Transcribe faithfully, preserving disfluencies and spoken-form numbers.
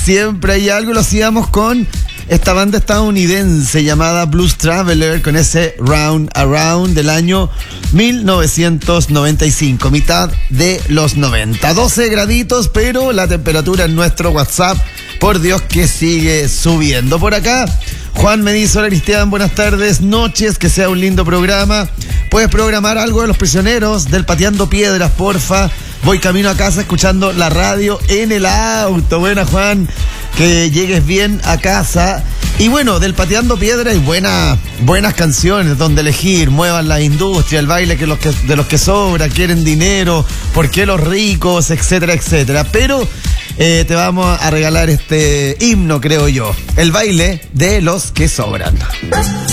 siempre hay algo. Lo hacíamos con esta banda estadounidense llamada Blues Traveler, con ese Round Around del año mil novecientos noventa y cinco, mitad de los noventa. doce graditos, pero la temperatura en nuestro WhatsApp, por Dios, que sigue subiendo. Por acá, Juan me dice: hola Cristian, buenas tardes, noches, que sea un lindo programa. ¿Puedes programar algo de Los Prisioneros del Pateando Piedras, porfa? Voy camino a casa escuchando la radio en el auto. Buena, Juan, que llegues bien a casa. Y bueno, del Pateando Piedras hay buenas, buenas canciones donde elegir. Muevan la industria, el baile que los que, de los que sobra, quieren dinero, por qué los ricos, etcétera, etcétera. Pero eh, te vamos a regalar este himno, creo yo: el baile de los que sobran.